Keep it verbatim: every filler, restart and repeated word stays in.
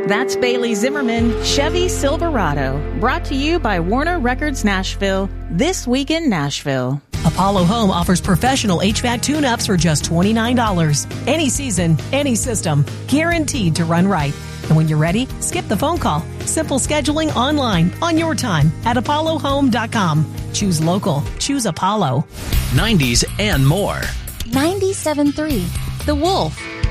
That's Bailey Zimmerman, Chevy Silverado, brought to you by Warner Records Nashville, This Week in Nashville. Apollo Home offers professional H V A C tune-ups for just twenty-nine dollars. Any season, any system, guaranteed to run right. And when you're ready, skip the phone call. Simple scheduling online, on your time, at apollo home dot com. Choose local. Choose Apollo. nineties and more. ninety-seven point three The Wolf.